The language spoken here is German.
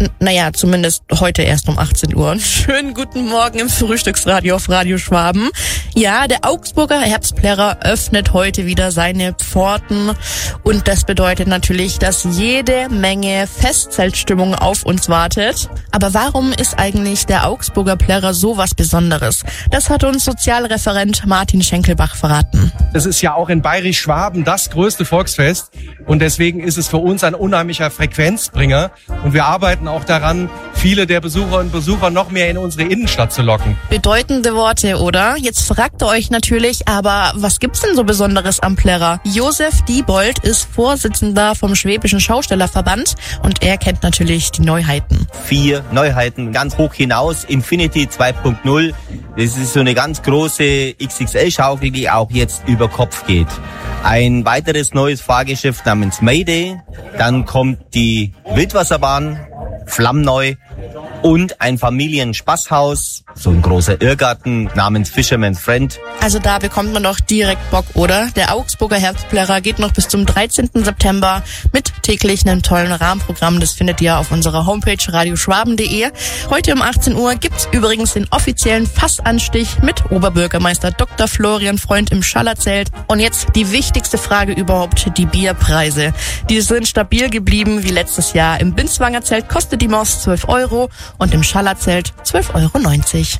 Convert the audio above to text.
Naja, zumindest heute erst um 18 Uhr. Schönen guten Morgen im Frühstücksradio auf Radio Schwaben. Ja, der Augsburger Herbstplärrer öffnet heute wieder seine Pforten und das bedeutet natürlich, dass jede Menge Festzeltstimmung auf uns wartet. Aber warum ist eigentlich der Augsburger Plärrer so was Besonderes? Das hat uns Sozialreferent Martin Schenkelbach verraten. Das ist ja auch in Bayerisch-Schwaben das größte Volksfest und deswegen ist es für uns ein unheimlicher Frequenzbringer und wir arbeiten auch daran, viele der Besucherinnen und Besucher noch mehr in unsere Innenstadt zu locken. Bedeutende Worte, oder? Jetzt fragt ihr euch natürlich, aber was gibt's denn so Besonderes am Plärrer? Josef Diebold ist Vorsitzender vom Schwäbischen Schaustellerverband und er kennt natürlich die Neuheiten. 4 Neuheiten, ganz hoch hinaus, Infinity 2.0. Das ist so eine ganz große XXL-Schaukel, die auch jetzt über Kopf geht. Ein weiteres neues Fahrgeschäft namens Mayday. Dann kommt die Wildwasserbahn, flammneu. Und ein Familienspaßhaus, so ein großer Irrgarten namens Fisherman's Friend. Also da bekommt man doch direkt Bock, oder? Der Augsburger Herbstplärrer geht noch bis zum 13. September mit täglich einem tollen Rahmenprogramm. Das findet ihr auf unserer Homepage radioschwaben.de. Heute um 18 Uhr gibt's übrigens den offiziellen Fassanstich mit Oberbürgermeister Dr. Florian Freund im Schallerzelt. Und jetzt die wichtigste Frage überhaupt, die Bierpreise. Die sind stabil geblieben wie letztes Jahr. Im Binswanger Zelt kostet die Maus 12 € und im Schallerzelt 12,90 €.